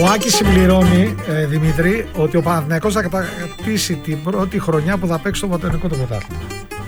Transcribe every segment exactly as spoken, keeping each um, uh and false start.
Άκης συμπληρώνει, ε, Δημήτρη, ότι ο Παναθηναϊκός θα κατακτήσει την πρώτη χρονιά που θα παίξει το βατονικό το πρωτάθλημα.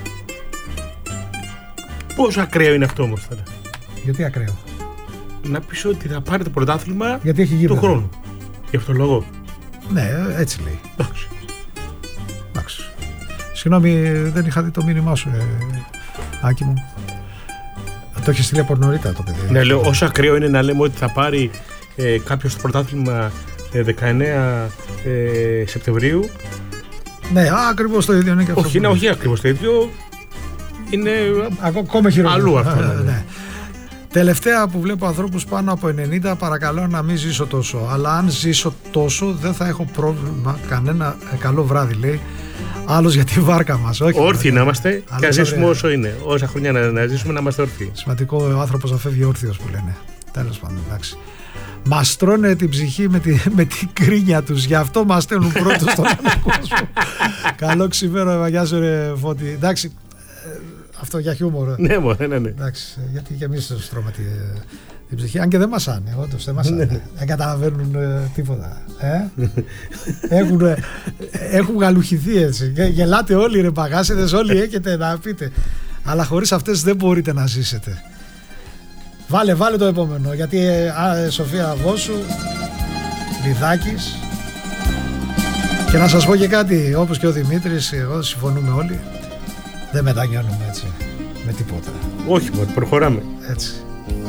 Πόσο ακραίο είναι αυτό όμως τώρα? Γιατί ακραίο? Να πεις ότι θα πάρει το πρωτάθλημα Γιατί έχει του χρόνου. Γι' αυτόν τον λόγο. Ναι, έτσι λέει. Εντάξει. Εντάξει. Συγγνώμη, δεν είχα δει το μήνυμά σου, ε, Άκη μου. Το είχε στείλει από νωρίτερα το παιδί. Ναι, λέω, όσο ακραίο είναι να λέμε ότι θα πάρει ε, κάποιος το πρωτάθλημα ε, δεκαεννέα ε, Σεπτεμβρίου. Ναι, ακριβώς το ίδιο είναι και αυτό. Όχι, είναι όχι ακριβώς το ίδιο. Είναι ακόμα χειρότερο. Αλλού αυτό. Ναι, ναι. Τελευταία που βλέπω ανθρώπους πάνω από ενενήντα, παρακαλώ να μην ζήσω τόσο. Αλλά αν ζήσω τόσο, δεν θα έχω πρόβλημα. Κανένα καλό βράδυ, λέει. Άλλος για τη βάρκα μας. Όρθιοι να είμαστε και να ζήσουμε όσο είναι. Όσα χρόνια να, να ζήσουμε, να είμαστε όρθιοι. Σημαντικό ο άνθρωπος να φεύγει όρθιος, που λένε. Τέλος πάντων, εντάξει. Μας τρώνε την ψυχή με, τη, με την κρίνια τους. Γι' αυτό μας στέλνουν πρώτος στον άλλο κόσμο. Καλό ξημέρωμα, γεια σου ρε Φώτη. Εντάξει. Αυτό για χιούμορ. Ναι, μωρέ, ναι, ναι. Εντάξει, γιατί και εμείς τους τρώμε τη, την ψυχή. Αν και δεν μασάνε, όντως δεν μασάνε. Ναι. Δεν καταλαβαίνουν ε, τίποτα. Ε? έχουν, ε, έχουν γαλουχηθεί έτσι. Γελάτε όλοι ρε παγάσιδες, όλοι έχετε να πείτε. Αλλά χωρίς αυτές δεν μπορείτε να ζήσετε. Βάλε, βάλε το επόμενο. Γιατί ε, α, Σοφία Βόσου, Λιδάκης. Και να σας πω και κάτι, όπως και ο Δημήτρης, εγώ συμφωνούμε όλοι. Δεν μετανιώνουμε έτσι με τίποτα. Όχι, προχωράμε. Έτσι.